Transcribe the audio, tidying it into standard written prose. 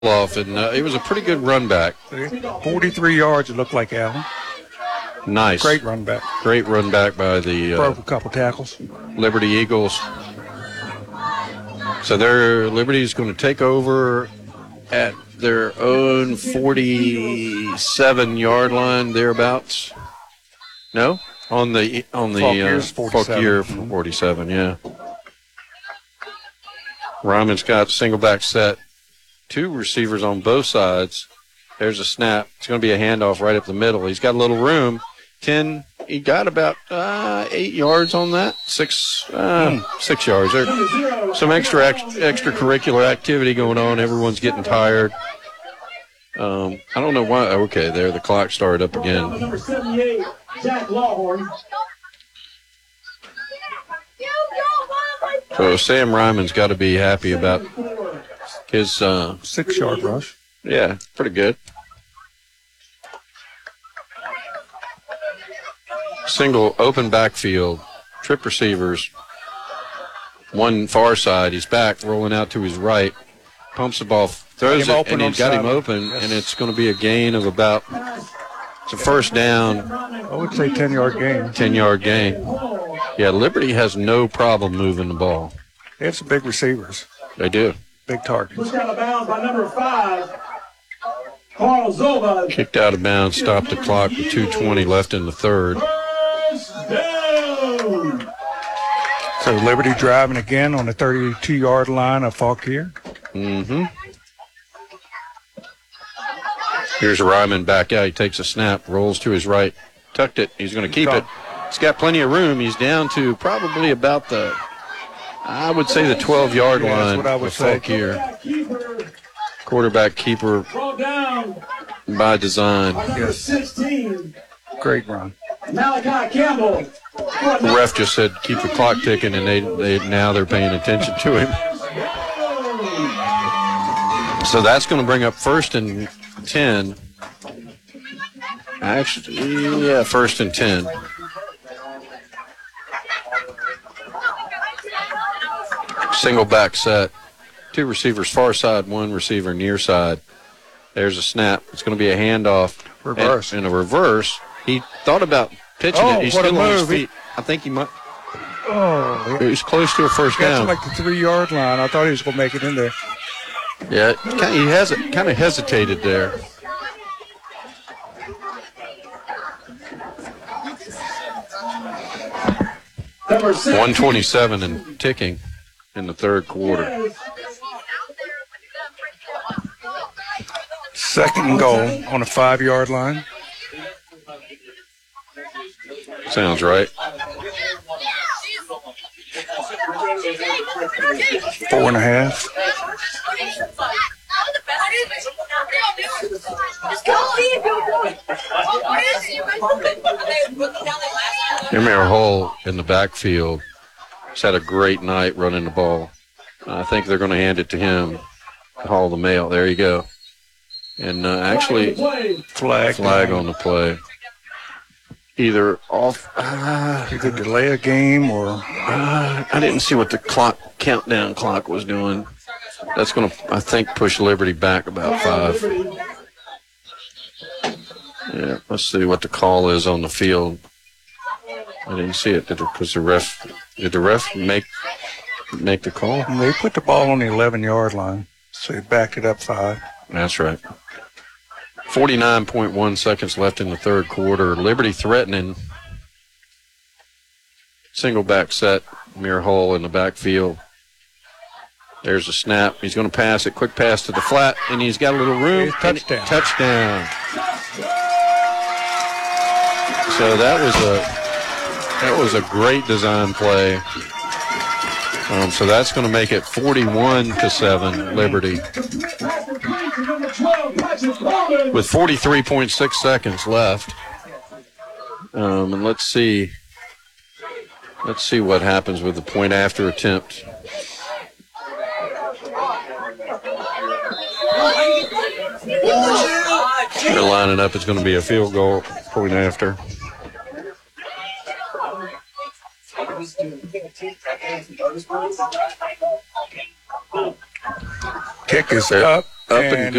off, and it was a pretty good run back. 43 yards, it looked like, Allen. Nice. Great run back. Great run back by the broke a couple tackles. Liberty Eagles. So Liberty's going to take over at their own 47-yard line, thereabouts. No? On the Fauquier 47, yeah. Ryman's got single back set. Two receivers on both sides. There's a snap. It's going to be a handoff right up the middle. He's got a little room. He got about 8 yards on that. 6 yards. There's some extracurricular activity going on. Everyone's getting tired. I don't know why. Okay, there the clock started up again. Number 78, Jack Lawhorn. So Sam Ryman's got to be happy about his 6-yard rush. Yeah, pretty good. Single open backfield, trip receivers. One far side, he's back, rolling out to his right, pumps the ball, throws it, and he's got him open, and it's going to be a gain of about, it's a first down. I would say 10-yard gain. 10-yard gain. Yeah, Liberty has no problem moving the ball. They have some big receivers. They do. Big targets. Pushed out of bounds by number 5, Carl Zoba. Kicked out of bounds, stopped the clock with 2:20 left in the third. First down. So Liberty driving again on the 32-yard line of Fauquier. Mm-hmm. Here's Ryman back out. He takes a snap, rolls to his right, tucked it. He's going to keep it. He's got plenty of room. He's down to probably about the 12-yard line. That's what I would say. Fauquier. Quarterback keeper by design. Number 16. Great run. Malachi Campbell. The ref just said keep the clock ticking, and they're paying attention to him. So that's going to bring up 1st and 10. Actually, yeah, 1st and 10. Single back set. Two receivers far side, one receiver near side. There's a snap. It's going to be a handoff. Reverse. And a reverse. He thought about pitching it. He's still on his feet. I think he might. Oh, He was close to a first down. Got to like the 3-yard line. I thought he was going to make it in there. Yeah, he kind of hesitated there. Number 6. 127 and ticking in the third quarter. 2nd and goal on a 5-yard line. Sounds right. 4.5. Emir Hull in the backfield has had a great night running the ball. I think they're going to hand it to him. Haul the mail. There you go. And actually, flag on the play. Either off. Either delay a game or. I didn't see what the countdown clock was doing. That's going to, I think, push Liberty back about 5. Yeah, let's see what the call is on the field. I didn't see it. Did the ref make the call? They put the ball on the 11-yard line, so they backed it up 5. That's right. 49.1 seconds left in the third quarter. Liberty threatening. Single back set. Emir Hull in the backfield. There's a snap. He's going to pass it. Quick pass to the flat, and he's got a little room. Touchdown. Touchdown. So that was a great design play. So that's going to make it 41-7 Liberty. With 43.6 seconds left. And let's see what happens with the point after attempt. They're lining up. It's going to be a field goal point after. Kick is up, Up and And